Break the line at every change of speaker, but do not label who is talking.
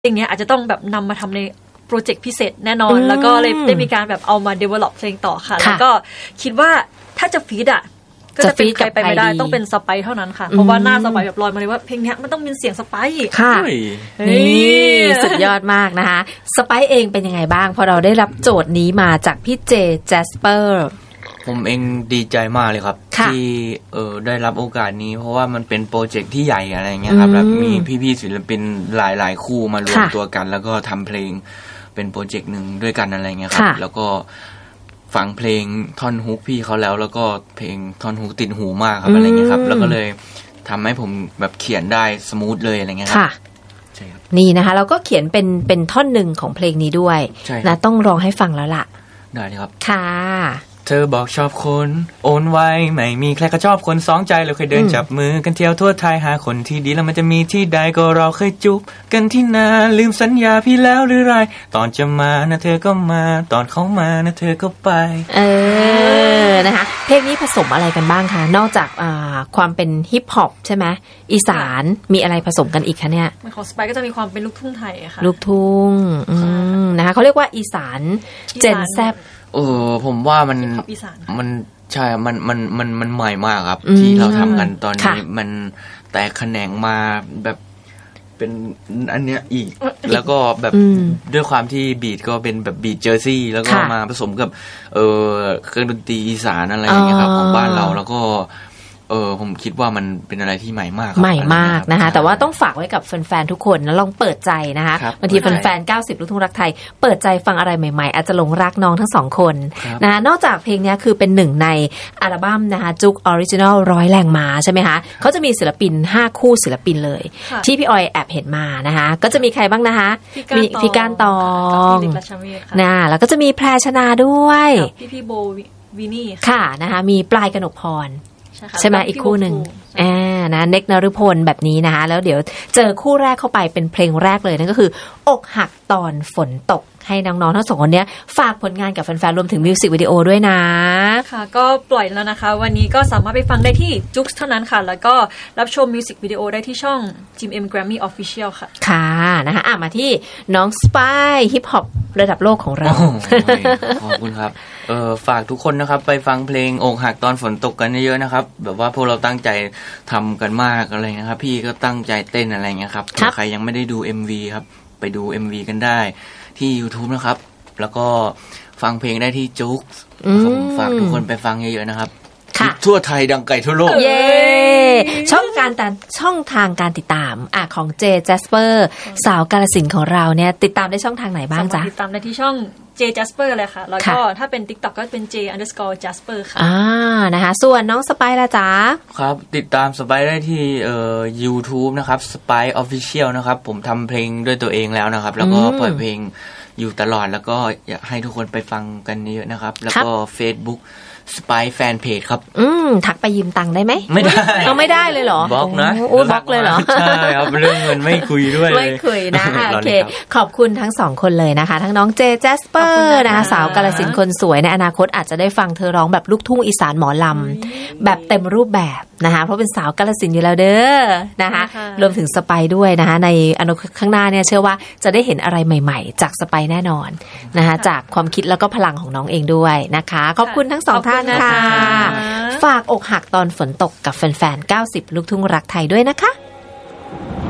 อย่างเงี้ยอาจจะต้องแบบนำมาทำในโปรเจกต์พิเศษแน่นอนแล้วก็เลยได้มีการแบบเอามา develop เพลงต่อค่ะแล้วก็คิดว่าถ้าจะฟีดอ่ะก็จะเป็นใครไปไม่ได้ต้องเป็นสไปซ์เท่านั้นค่ะเพราะว่าหน้าสไปซ์แบบลอยมาเลยว่าเพลงนี้มันต้องเป็นเสียงสไปซ์
ค่ะนี่สุดยอดมากนะคะสไปซ์เองเป็นยังไงบ้างพอเราได้รับโจทย์นี้มาจากพี่เจแจสเปอร์
ผมเองดีใจมากเลยครับที่ได้รับโอกาสนี้เพราะว่ามันเป็นโปรเจกต์ที่ใหญ่อะไรเงี้ยครับแล้วมีพี่ๆศิลปินหลายๆคู่มารวมตัวกันแล้วก็ทำเพลงเป็นโปรเจกต์นึงด้วยกันอะไรเงี้ยครับแล้วก็ฟังเพลงท่อนฮุกพี่เขาแล้วก็เพลงท่อนฮุกติดหูมากครับอะไรเงี้ยครับแล้วก็เลยทำให้ผมแบบเขียนได้สมูทเลยอะไรเงี้ยครับใช่ครับ
นี่นะคะเราก็เขียนเป็นท่อนหนึ่งของเพลงนี้ด้วยนะต้องร้องให้ฟังแล้วล่ะ
ได้เลยครับ
ค่ะ
เธอบอกชอบคนโอนไว้ไม่มีใครก็ชอบคนสองใจเราเคยเดินจับมือกันเที่ยวทั่วไทยหาคนที่ดีแล้วมันจะมีที่ใดก็เราเคยจุบกันที่นาลืมสัญญาพี่แล้วหรือไรตอนจะมานะเธอก็มาตอนเขามานะเธอก็ไป
นะคะเพลงนี้ผสมอะไรกันบ้างคะนอกจากความเป็นฮิปฮอปใช่ไหมอีสานมีอะไรผสมกันอีกคะเนี่ย
ของสไปก็จะมีความเป็นลูกทุ่งไทยค่ะ
ลูกทุ่งนะคะเขาเรียกว่าอีสานเจนแซบ
ผมว่ามันใช่มันใหม่มากครับที่เราทำกันตอนนี้มันแตกแขนงมาแบบเป็นอันเนี้ยอีกแล้วก็แบบด้วยความที่บีทก็เป็นแบบบีทเจอร์ซี่แล้วก็มาผสมกับเครื่องดนตรีอีสานอะไรอย่างเงี้ยครับของบ้านเราแล้วก็ผมคิดว่ามันเป็นอะไรที่ใหม่มาก
ใหม่มากนะคะแต่ว่าต้องฝากไว้กับแฟนๆทุกคนนะลองเปิดใจนะคะบางทีแฟนๆ90ลูกทุ่งรักไทยเปิดใจฟังอะไรใหม่ๆอาจจะหลงรักน้องทั้งสองคนนะคะนอกจากเพลงนี้คือเป็นหนึ่งในอัลบั้มนะคะจุกออริจินัลร้อยแรงม้าใช่ไหมคะเขาจะมีศิลปิน5คู่ศิลปินเลยที่พี่ออยแอบเห็นมานะคะก็จะมีใครบ้างนะคะมีพี่ก้านตองนะแล้วก็จะมีแพรชนาด้วย
พี่โบวินี่
ค่ะนะคะมีปลายกนกพรใช่ไหมอีกคู่หนึ่งนะเน็กนฤพลแบบนี้นะคะแล้วเดี๋ยวเจอคู่แรกเข้าไปเป็นเพลงแรกเลยนั่นก็คืออกหักตอนฝนตกให้น้องๆทั้งสองคนนี้ฝากผลงานกับแฟนๆรวมถึงมิวสิกวิดีโอด้วยนะ
ค่ะก็ปล่อยแล้วนะคะวันนี้ก็สามารถไปฟังได้ที่จุ๊กเท่านั้นค่ะแล้วก็รับชมมิวสิกวิดีโอได้ที่ช่อง GMM Grammy Official ค่ะ
ค่ะนะคะมาที่น้องสไปฮิปฮอประดับโลกของเรา
ขอบคุณครับฝากทุกคนนะครับไปฟังเพลงอกหักตอนฝนตกกันเยอะๆนะครับแบบว่าพวกเราตั้งใจทำกันมากอะไรนะครับพี่ก็ตั้งใจเต้นอะไรเงี้ยครับใครยังไม่ได้ดู MV ครับไปดู MV กันได้ที่ YouTube นะครับแล้วก็ฟังเพลงได้ที่จุ๊กฝากทุกคนไปฟังเยอะๆนะครับทั่วไทยดังไกลทั่วโลก
เย้ช่องทางการติดตามของเจแจสเปอร์สาวกาฬสินธุ์ของเราเนี่ยติดตามได้ช่องทางไหนบ้างจ๊ะ
ติดตามได้ที่ช่อง J Jasper เลยค่ะแล้วก็ถ้าเป็น TikTok ก็เป็น J_Jasper ค่ะ
นะคะส่วนน้องสไปล่ะจ๊ะ
ครับติดตามสไปได้ที่YouTube นะครับ Spy Official นะครับผมทำเพลงด้วยตัวเองแล้วนะครับแล้วก็ปล่อยเพลงอยู่ตลอดแล้วก็อยากให้ทุกคนไปฟังกันเยอะนะครับแล้วก็ Facebookสไปแฟนเพจครับ
ทักไปยืมตังค์ได้ไหม
ไม่ได้
ไม่ได้เลยเหรอบ
ล็อกนะ
บล็อกเลยเหรอ
ใช่ครับเรื่องเงินไม่คุยด้วย
ไม่คุยนะโอเคขอบคุณทั้งสองคนเลยนะคะทั้งน้องเจแจสเปอร์นะคะสาวกาฬสินธุ์คนสวยในอนาคตอาจจะได้ฟังเธอร้องแบบลูกทุ่งอีสานหมอลำแบบเต็มรูปแบบนะคะเพราะเป็นสาวกาฬสินธุ์อยู่แล้วเด้อนะคะรวมถึงสไปด้วยนะคะในอนาคตข้างหน้าเนี่ยเชื่อว่าจะได้เห็นอะไรใหม่ๆจากสไปแน่นอนนะคะจากความคิดแล้วก็พลังของน้องเองด้วยนะคะขอบคุณทั้งสองท่านค่ะฝากอกหักตอนฝนตกกับแฟนๆ90ลูกทุ่งรักไทยด้วยนะคะ